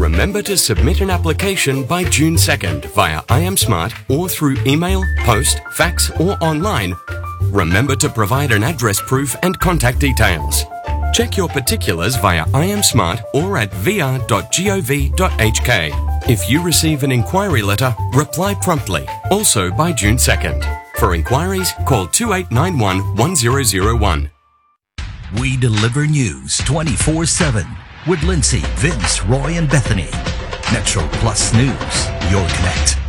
Remember to submit an application by June 2nd via IamSmart or through email, post, fax or online. Remember to provide an address proof and contact details. Check your particulars via IamSmart or at vr.gov.hk. If you receive an inquiry letter, reply promptly, also by June 2nd. For inquiries, call 2891 1001. We deliver news 24/7 with Lindsay, Vince, Roy, and Bethany. Metro Plus News, your connect.